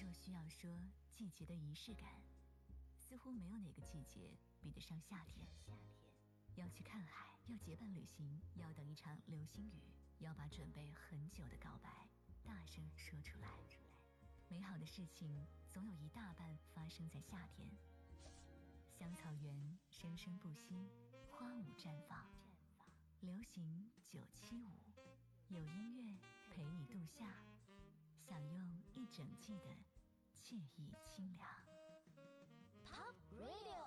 若需要说季节的仪式感，似乎没有哪个季节比得上夏天。要去看海，要结伴旅行，要等一场流星雨，要把准备很久的告白大声说出来。美好的事情总有一大半发生在夏天。香草园生生不息，花舞绽放。流行975，有音乐陪你度夏，享用一整季的惬意清凉。 Top Radio。